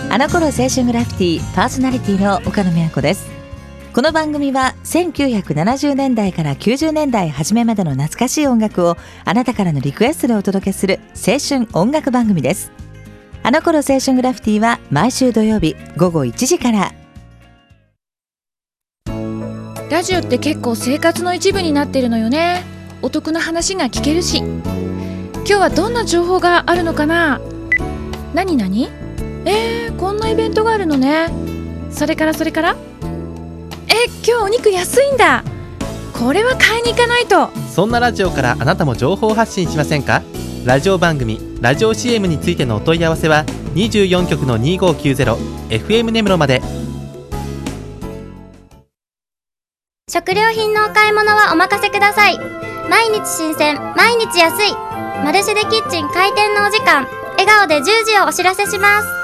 あの頃青春グラフィティパーソナリティの岡野美和子です。この番組は1970年代から90年代初めまでの懐かしい音楽をあなたからのリクエストでお届けする青春音楽番組です。あの頃青春グラフィティは毎週土曜日午後1時から。 ラジオって結構生活の一部になってるのよね。お得な話が聞けるし。今日はどんな情報があるのかな。何こんなイベントがあるのね。それから今日お肉安いんだ。これは買いに行かないと。 そんなラジオからあなたも情報発信しませんか？ラジオ番組、ラジオ CM についてのお問い合わせは24局の 2590 FM 根室まで。 食料品のお買い物はお任せください。毎日新鮮、毎日安い。マルシェでキッチン開店のお時間、笑顔で10時をお知らせします。